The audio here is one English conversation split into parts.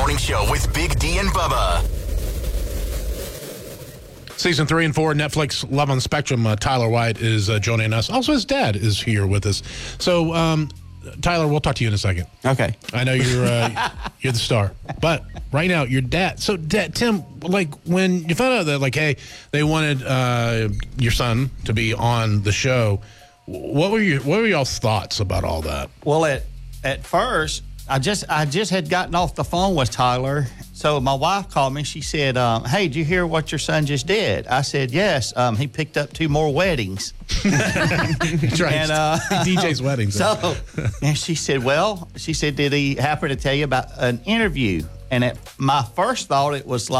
Morning Show with Big D and Bubba. Season 3 and 4, Netflix Love on the Spectrum. Tyler White is joining us. Also, his dad is here with us. So, Tyler, we'll talk to you in a second. Okay. I know you're the star, but right now, your dad. So, Tim, like when you found out that, like, hey, they wanted your son to be on the show, what were y'all's thoughts about all that? Well, at first, I just had gotten off the phone with Tyler. So my wife called me. She said, hey, did you hear what your son just did? I said, yes. He picked up 2 more weddings. That's right. And, DJ's weddings. So, and she said, did he happen to tell you about an interview? And my first thought,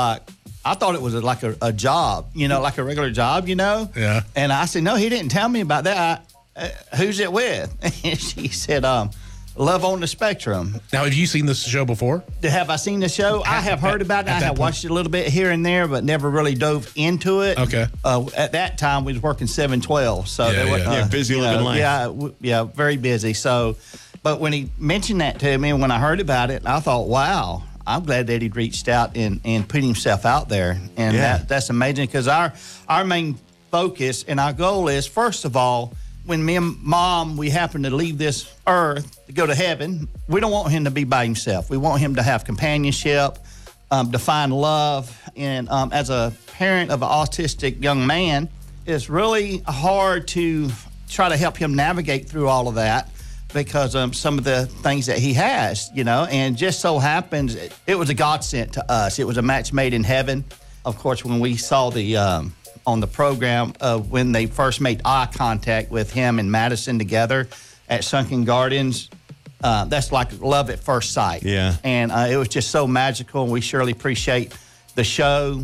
I thought it was like a job, like a regular job, Yeah. And I said, no, he didn't tell me about that. Who's it with? And she said, Love on the Spectrum. Now, have you seen this show before? Have I seen the show? I have heard about it. I have watched it a little bit here and there, but never really dove into it. Okay. At that time, we was working 7/12, so busy living life. Yeah, very busy. So, but when he mentioned that to me, and when I heard about it, I thought, wow, I'm glad that he'd reached out and put himself out there, and that's amazing because our main focus and our goal is, first of all, when me and Mom, we happen to leave this earth to go to heaven, we don't want him to be by himself. We want him to have companionship, to find love. And as a parent of an autistic young man, it's really hard to try to help him navigate through all of that because some of the things that he has, and just so happens it was a godsend to us. It was a match made in heaven. Of course, when we saw on the program when they first made eye contact with him and Madison together at Sunken Gardens. That's like love at first sight. Yeah. And it was just so magical, and we surely appreciate the show.